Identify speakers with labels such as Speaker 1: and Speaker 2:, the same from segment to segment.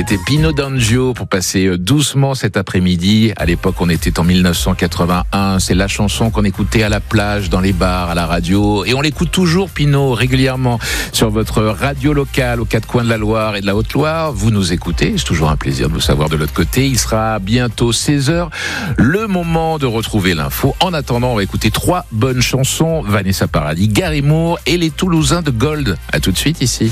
Speaker 1: C'était Pino D'Angio pour passer doucement cet après-midi. À l'époque, on était en 1981. C'est la chanson qu'on écoutait à la plage, dans les bars, à la radio. Et on l'écoute toujours, Pino, régulièrement sur votre radio locale aux quatre coins de la Loire et de la Haute-Loire. Vous nous écoutez. C'est toujours un plaisir de vous savoir de l'autre côté. Il sera bientôt 16h. Le moment de retrouver l'info. En attendant, on va écouter 3 bonnes chansons. Vanessa Paradis, Gary Moore et les Toulousains de Gold. À tout de suite ici.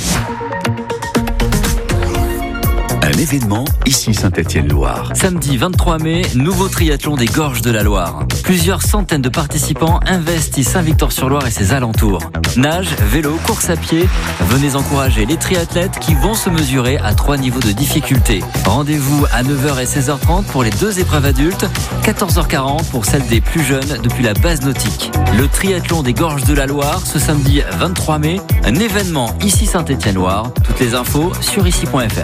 Speaker 2: Un événement, ici Saint-Étienne-Loire.
Speaker 3: Samedi 23 mai, nouveau triathlon des Gorges de la Loire. Plusieurs centaines de participants investissent Saint-Victor-sur-Loire et ses alentours. Nage, vélo, course à pied. Venez encourager les triathlètes qui vont se mesurer à 3 niveaux de difficulté. Rendez-vous à 9h et 16h30 pour les 2 épreuves adultes, 14h40 pour celles des plus jeunes depuis la base nautique. Le triathlon des Gorges de la Loire, ce samedi 23 mai, un événement ici Saint-Étienne-Loire. Toutes les infos sur ici.fr.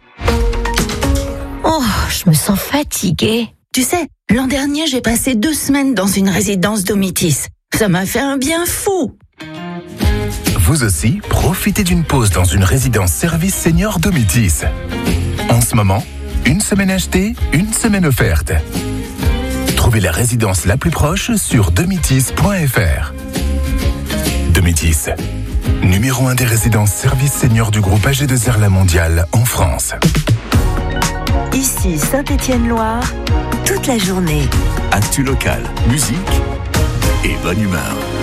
Speaker 4: Oh, je me sens fatiguée. Tu sais, l'an dernier, j'ai passé 2 semaines dans une résidence Domitis. Ça m'a fait un bien fou.
Speaker 5: Vous aussi, profitez d'une pause dans une résidence service senior Domitis. En ce moment, 1 semaine achetée, 1 semaine offerte. Trouvez la résidence la plus proche sur domitis.fr. Domitis, numéro 1 des résidences service senior du groupe AG2R La Mondiale en France.
Speaker 6: Ici Saint-Étienne-Loire, toute la journée.
Speaker 2: Actu local, musique et bonne humeur.